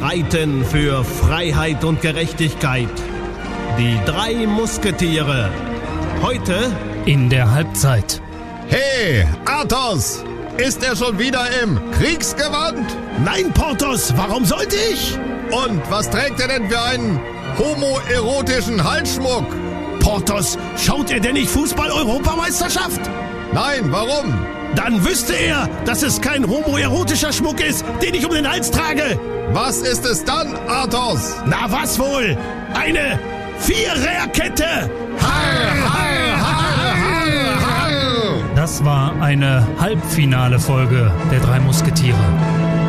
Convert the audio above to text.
streiten für Freiheit und Gerechtigkeit. Die 3 Musketiere. Heute in der Halbzeit. Hey, Athos! Ist er schon wieder im Kriegsgewand? Nein, Porthos, warum sollte ich? Und was trägt er denn für einen homoerotischen Halsschmuck? Porthos, schaut er denn nicht Fußball-Europameisterschaft? Nein, warum? Dann wüsste er, dass es kein homoerotischer Schmuck ist, den ich um den Hals trage. Was ist es dann, Athos? Na, was wohl? Eine Viererkette! Har, har, har, har, har. Das war eine Halbfinale-Folge der 3 Musketiere.